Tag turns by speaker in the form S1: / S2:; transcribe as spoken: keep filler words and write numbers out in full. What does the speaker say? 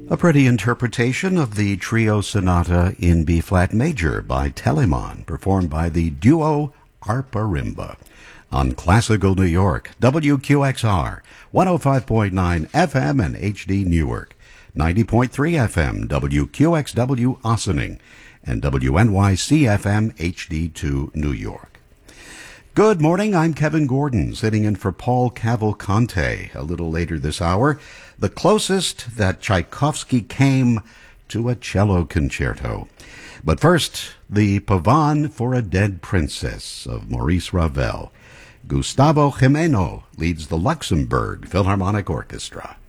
S1: A pretty interpretation of the Trio Sonata in B-flat major by Telemann, performed by the duo Arpa-Rimba. On Classical New York, W Q X R, one oh five point nine F M and H D Newark, ninety point three F M, W Q X W Ossining, and W N Y C F M H D two New York. Good morning, I'm Kevin Gordon, sitting in for Paul Cavalcante. A little later this hour, the closest that Tchaikovsky came to a cello concerto. But first, the Pavane for a Dead Princess of Maurice Ravel. Gustavo Gimeno leads the Luxembourg Philharmonic Orchestra.